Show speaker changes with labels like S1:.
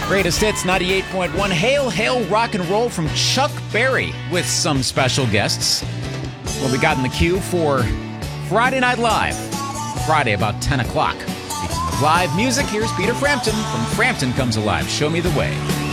S1: Greatest Hits 98.1. Hail, hail, rock and roll from Chuck Berry with some special guests. What we got in the queue for Friday Night Live. Friday about 10 o'clock. Speaking of live music, here's Peter Frampton from Frampton Comes Alive. Show Me the Way.